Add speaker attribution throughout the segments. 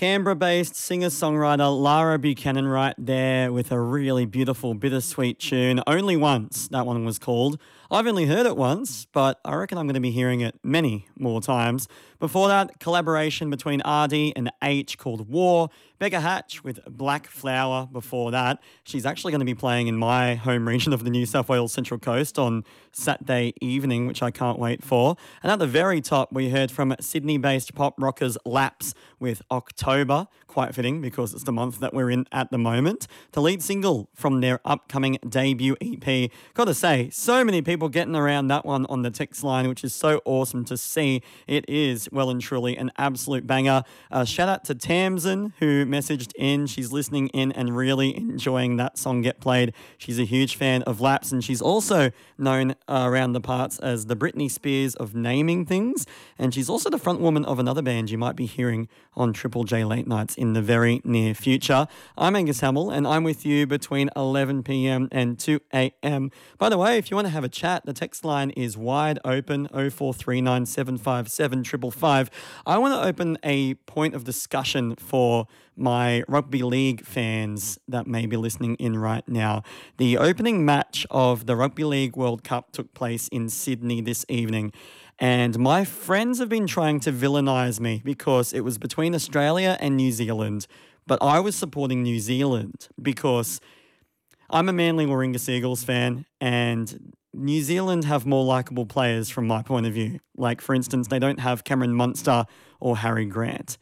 Speaker 1: Canberra-based singer-songwriter Lara Buchanan right there with a really beautiful bittersweet tune. Only Once, that one was called. I've only heard it once, but I reckon I'm going to be hearing it many more times. Before that, collaboration between RD and H called War. Becca Hatch with Black Flower before that. She's actually going to be playing in my home region of the New South Wales Central Coast on Saturday evening, which I can't wait for. And at the very top, we heard from Sydney-based pop rockers Laps with October. Quite fitting because it's the month that we're in at the moment. The lead single from their upcoming debut EP. Got to say, so many people getting around that one on the text line, which is so awesome to see. It is well and truly an absolute banger. Shout out to Tamsin, who messaged in. She's listening in and really enjoying that song get played. She's a huge fan of Laps, and she's also known around the parts as the Britney Spears of naming things. And she's also the front woman of another band you might be hearing on Triple J Late Nights in the very near future. I'm Angus Hamill, and I'm with you between 11 p.m. and 2 a.m. By the way, if you want to have a chat, the text line is wide open, 0439 757 555. I want to open a point of discussion for my rugby league fans that may be listening in right now. The opening match of the Rugby League World Cup took place in Sydney this evening, and my friends have been trying to villainise me because it was between Australia and New Zealand, but I was supporting New Zealand because I'm a Manly Warringah Eagles fan, and New Zealand have more likeable players from my point of view. Like, for instance, they don't have Cameron Munster or Harry Grant.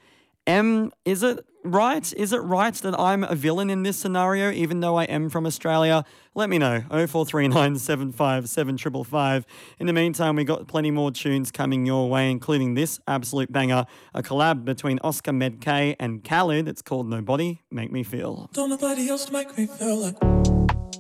Speaker 1: Is it right? Is it right that I'm a villain in this scenario, even though I am from Australia? Let me know. 0439 757 555. In the meantime, we got plenty more tunes coming your way, including this absolute banger, a collab between Oscar Medkay and Khalid. It's called Nobody Make Me Feel.
Speaker 2: Don't nobody else make me feel like